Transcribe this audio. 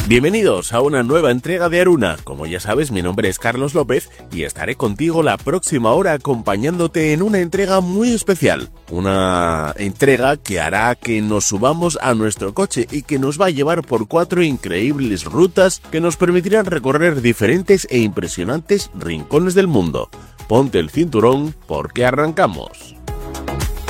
Bienvenidos a una nueva entrega de Aruna. Como ya sabes, mi nombre es Carlos López y estaré contigo la próxima hora acompañándote en una entrega muy especial. Una entrega que hará que nos subamos a nuestro coche y que nos va a llevar por 4 increíbles rutas que nos permitirán recorrer diferentes e impresionantes rincones del mundo. Ponte el cinturón porque arrancamos.